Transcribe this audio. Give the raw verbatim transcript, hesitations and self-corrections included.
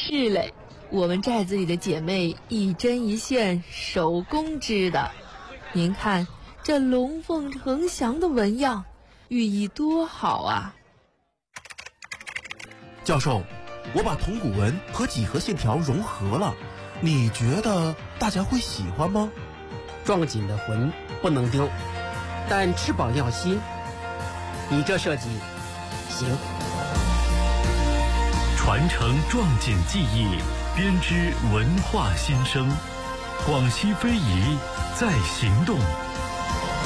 是嘞，我们寨子里的姐妹一针一线手工织的，您看这龙凤呈祥的纹样，寓意多好啊！ 教授，我把铜鼓纹和几何线条融合了，你觉得大家会喜欢吗？ 撞锦的魂不能丢，但翅膀要新。你这设计行。 传承壮锦技艺，编织文化新生。广西非遗在行动。